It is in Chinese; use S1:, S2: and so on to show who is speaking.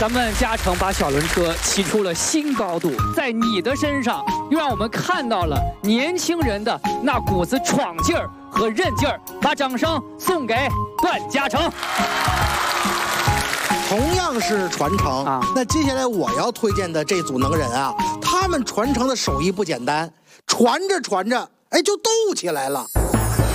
S1: 咱们嘉诚把小轮车骑出了新高度，在你的身上又让我们看到了年轻人的那股子闯劲儿和韧劲儿。把掌声送给段嘉诚。
S2: 同样是传承啊，那接下来我要推荐的这组能人啊，他们传承的手艺不简单，传着传着，哎，就斗起来了。